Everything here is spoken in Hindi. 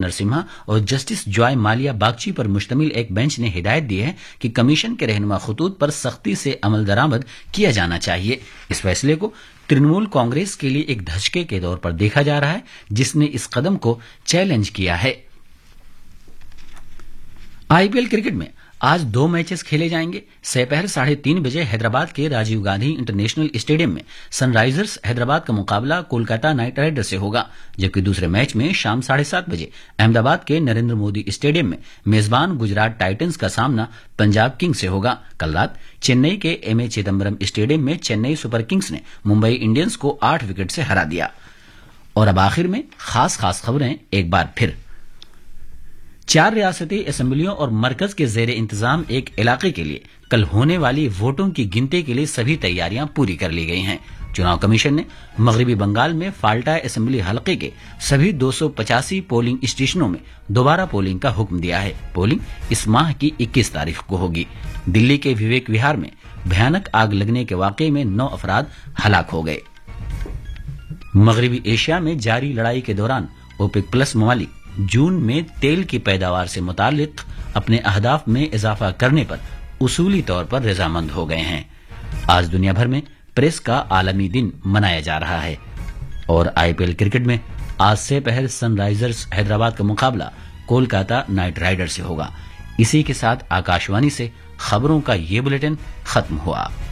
नरसिम्हा और जस्टिस जॉय मालिया बागची पर मुश्तमिल एक बेंच ने हिदायत दी है कि कमीशन के रहनुमा खतूत पर सख्ती से अमल दरामद किया जाना चाहिए। इस फैसले को तृणमूल कांग्रेस के लिए एक धचके के तौर पर देखा जा रहा है, जिसने इस कदम को चैलेंज किया है। आईपीएल क्रिकेट में आज 2 मैचेस खेले जाएंगे। दोपहर 3:30 बजे हैदराबाद के राजीव गांधी इंटरनेशनल स्टेडियम में सनराइजर्स हैदराबाद का मुकाबला कोलकाता नाइट राइडर्स से होगा, जबकि दूसरे मैच में शाम 7:30 बजे अहमदाबाद के नरेंद्र मोदी स्टेडियम में मेजबान गुजरात टाइटंस का सामना पंजाब किंग्स से होगा। कल रात चेन्नई के एमए चिदम्बरम स्टेडियम में चेन्नई सुपर किंग्स ने मुंबई इंडियंस को 8 विकेट से हरा दिया। और अब आखिर में खास खबरें एक बार फिर। 4 रियासती असेंबलियों और मरकज के जेर इंतजाम एक इलाके के लिए कल होने वाली वोटों की गिनती के लिए सभी तैयारियां पूरी कर ली गई हैं। चुनाव कमीशन ने मगरबी बंगाल में फाल्टा असेंबली हलके के सभी 285 पोलिंग स्टेशनों में दोबारा पोलिंग का हुक्म दिया है। पोलिंग इस माह की 21 तारीख को होगी। दिल्ली के विवेक विहार में भयानक आग लगने के वाकये में 9 अफराद हलाक हो गए। मगरबी एशिया में जारी लड़ाई के दौरान ओपेक प्लस ममालिक जून में तेल की पैदावार से मुतालिक अपने अहदाफ में इजाफा करने पर उसूली तौर पर रजामंद हो गए हैं। आज दुनिया भर में प्रेस का आलमी दिन मनाया जा रहा है। और आईपीएल क्रिकेट में आज से पहर सनराइजर्स हैदराबाद का मुकाबला कोलकाता नाइट राइडर्स से होगा। इसी के साथ आकाशवाणी से खबरों का ये बुलेटिन खत्म हुआ।